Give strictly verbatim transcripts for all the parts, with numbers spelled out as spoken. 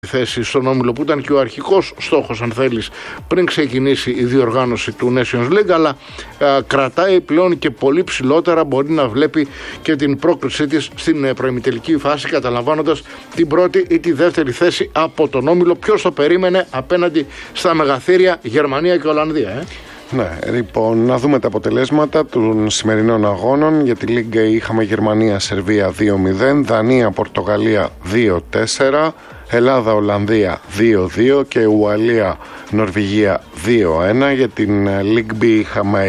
θέση στον όμιλο που ήταν και ο αρχικός στόχος, αν θέλεις, πριν ξεκινήσει η διοργάνωση του Nations League, αλλά α, κρατάει πλέον και πολύ ψηλότερα, μπορεί να βλέπει και την πρόκρισή της στην προημιτελική φάση, καταλαμβάνοντας την πρώτη ή τη δεύτερη θέση από τον όμιλο. Ποιος το περίμενε απέναντι στα μεγαθύρια Γερμανία και Ολλανδία, ε? Ναι, λοιπόν, να δούμε τα αποτελέσματα των σημερινών αγώνων. Για τη Λίγκα είχαμε Γερμανία-Σερβία δύο μηδέν, Δανία-Πορτογαλία δύο τέσσερα, Ελλάδα-Ολλανδία δύο δύο και Ουαλία-Νορβηγία δύο ένα. Για την League B είχαμε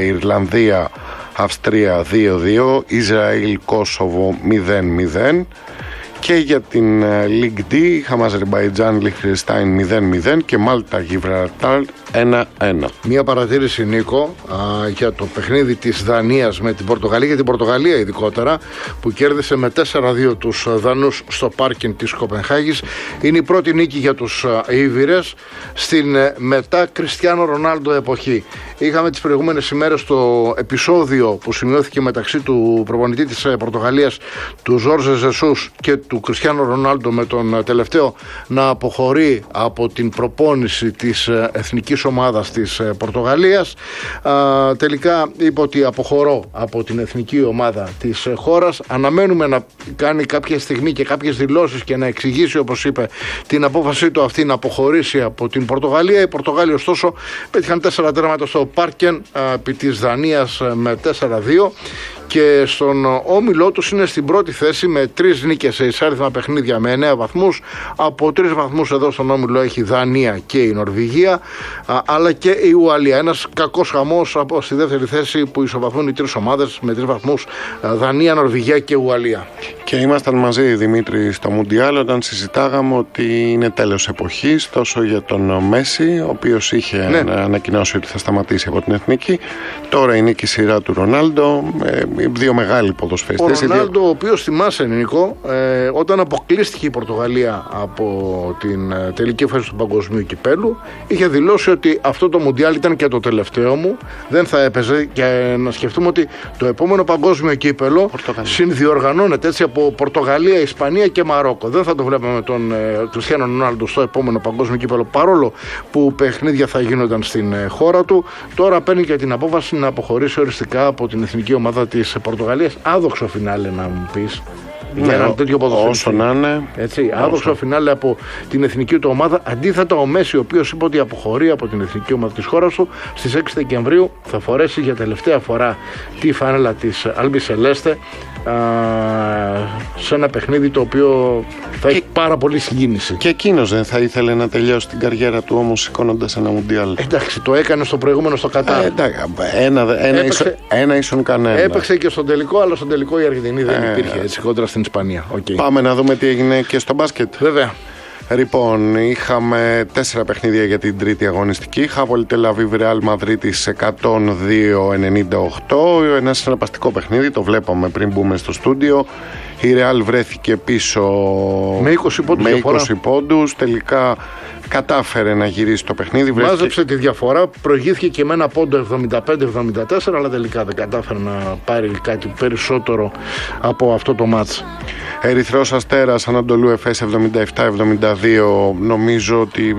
Ιρλανδία-Αυστρία δύο δύο, Ισραήλ-Κόσοβο μηδέν μηδέν. Και για την League D είχαμε Αζερμπαϊτζάν-Λιχτενστάιν μηδέν μηδέν και Μάλτα-Γιβραλτάρ ένα ένα. Μία παρατήρηση, Νίκο, α, για το παιχνίδι της Δανίας με την Πορτογαλία, για την Πορτογαλία ειδικότερα, που κέρδισε με τέσσερα δύο τους Δανούς στο πάρκινγκ της Κοπενχάγης. Είναι η πρώτη νίκη για τους Ήβηρες στην μετά Κριστιάνο Ρονάλντο εποχή. Είχαμε τις προηγούμενες ημέρες το επεισόδιο που σημειώθηκε μεταξύ του προπονητή της Πορτογαλίας, του Ζόρζε Ζεσούς, και του Κριστιάνο Ρονάλντο, με τον τελευταίο να αποχωρεί από την προπόνηση της εθνικής ομάδας της Πορτογαλίας. Α, τελικά είπε ότι αποχωρώ από την εθνική ομάδα της χώρας. Αναμένουμε να κάνει κάποια στιγμή και κάποιες δηλώσεις και να εξηγήσει, όπως είπε, την απόφασή του αυτή να αποχωρήσει από την Πορτογαλία. Οι Πορτογάλοι ωστόσο πέτυχαν τέσσερα τέρματα στο πάρκεν επί της Δανίας με τέσσερα δύο. Και στον όμιλό τους είναι στην πρώτη θέση με τρεις νίκες σε εισάριθμα παιχνίδια με εννέα βαθμούς. Από τρεις βαθμούς εδώ στον όμιλο έχει η Δανία και η Νορβηγία, α, αλλά και η Ουαλία. Ένας κακός χαμός από στη δεύτερη θέση που ισοβαθμούν οι τρεις ομάδες με τρεις βαθμούς, Δανία, Νορβηγία και Ουαλία. Και ήμασταν μαζί, Δημήτρη, στο Μουντιάλ όταν συζητάγαμε ότι είναι τέλος εποχής τόσο για τον Μέση, ο οποίος είχε ναι. ανακοινώσει ότι θα σταματήσει από την εθνική. Τώρα είναι και η σειρά του Ρονάλντο. Ε, Δύο μεγάλοι ποδοσφαιριστές. Ο Ρονάλντο, δύο... ο οποίος, θυμάσαι, Νίκο, ε, όταν αποκλείστηκε η Πορτογαλία από την ε, τελική φάση του Παγκοσμίου Κυπέλου, είχε δηλώσει ότι αυτό το Μουντιάλ ήταν και το τελευταίο μου, δεν θα έπαιζε. Και να σκεφτούμε ότι το επόμενο Παγκόσμιο Κύπελο συνδιοργανώνεται έτσι από Πορτογαλία, Ισπανία και Μαρόκο. Δεν θα το βλέπαμε τον ε, Κριστιάνο Ρονάλντο στο επόμενο Παγκόσμιο Κύπελο, παρόλο που παιχνίδια θα γίνονταν στην ε, χώρα του. Τώρα παίρνει και την απόφαση να αποχωρήσει οριστικά από την εθνική ομάδα της Πορτογαλίας. Άδοξο φινάλε, να μου πεις, ναι, για έναν τέτοιο ποδοσφαιριστή. Όσο να είναι. Έτσι, άδοξο φινάλε από την εθνική του ομάδα. Αντίθετα, ο Μέση, ο οποίος είπε ότι αποχωρεί από την εθνική ομάδα της χώρας του, στις έξι Δεκεμβρίου θα φορέσει για τελευταία φορά τη φανέλα της Αλμπι Σελέστε σε ένα παιχνίδι το οποίο θα και, έχει πάρα πολύ συγκίνηση. Και εκείνος δεν θα ήθελε να τελειώσει την καριέρα του όμως σηκώνοντας ένα Μουντιάλ? Εντάξει, το έκανε στο προηγούμενο στο Κατάρ. Ε, ένα, ένα, ίσον, ένα ίσον κανένα. Έπαιξε και στον τελικό, αλλά στον τελικό η Αργεντινή δεν ε, υπήρχε έτσι κόντρα στην Ισπανία. Okay. Πάμε να δούμε τι έγινε και στο μπάσκετ. Βέβαια. Λοιπόν, είχαμε τέσσερα παιχνίδια για την τρίτη αγωνιστική. Χάπολη Τελαβίβ Ρεάλ Μαδρίτης εκατόν δύο ενενήντα οκτώ. Ένα συναρπαστικό παιχνίδι, το βλέπαμε πριν μπούμε στο στούντιο. Η Ρεάλ βρέθηκε πίσω με είκοσι πόντους. Με είκοσι πόντους. Τελικά κατάφερε να γυρίσει το παιχνίδι. Βρέθηκε... Μάζεψε τη διαφορά, προηγήθηκε και με ένα πόντο εβδομήντα πέντε εβδομήντα τέσσερα, αλλά τελικά δεν κατάφερε να πάρει κάτι περισσότερο από αυτό το μάτς. Ερυθρός Αστέρας Ανατολού Εφές εβδομήντα επτά εβδομήντα δύο. Νομίζω ότι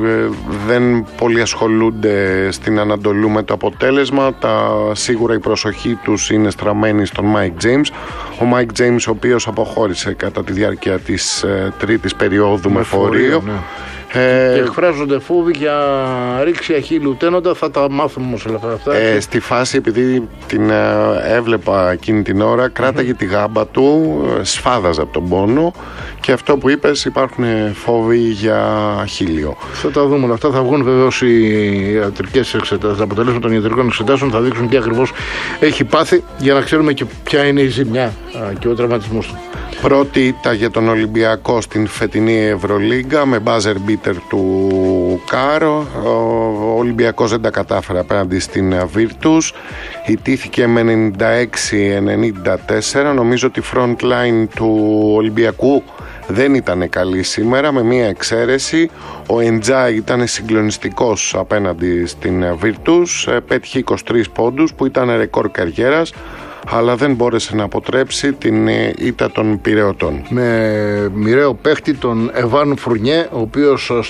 δεν πολύ ασχολούνται στην Ανατολού με το αποτέλεσμα. Τα, σίγουρα η προσοχή τους είναι στραμμένη στον Μάικ Τζέιμς. Ο Μάικ Τζέιμς, ο οποίος αποχώρησε κατά τη διάρκεια της ε, τρίτης περίοδου με, με φορείο. Ναι. Ε, και εκφράζονται φόβοι για ρήξη αχίλλου τένοντα. Θα τα μάθουμε όμως όλα αυτά. Ε, στη φάση, επειδή την ε, έβλεπα εκείνη την ώρα, κράταγε mm-hmm. τη γάμπα του, σφάδαζε από τον πόνο. Και αυτό που είπες, υπάρχουν φόβοι για αχίλλιο. Θα τα δούμε όλα αυτά. Θα βγουν βεβαίως οι ιατρικές εξετάσεις. Τα αποτελέσματα των ιατρικών εξετάσεων θα δείξουν τι ακριβώς έχει πάθει, για να ξέρουμε και ποια είναι η ζημιά α, και ο τραυματισμός του. Πρώτη ήττα για τον Ολυμπιακό στην φετινή Ευρωλίγκα με buzzer beater του Κάρο. Ο Ολυμπιακός δεν τα κατάφερε απέναντι στην Virtus. Ιτήθηκε με ενενήντα έξι ενενήντα τέσσερα. Νομίζω ότι η front line του Ολυμπιακού δεν ήταν καλή σήμερα, με μία εξαίρεση. Ο Εντζάι ήταν συγκλονιστικός απέναντι στην Virtus. Πέτυχε είκοσι τρεις πόντους που ήταν ρεκόρ καριέρας, αλλά δεν μπόρεσε να αποτρέψει την ήττα των Πειραιωτών. Με μοιραίο παίχτη τον Εβάν Φουρνιέ, ο οποίος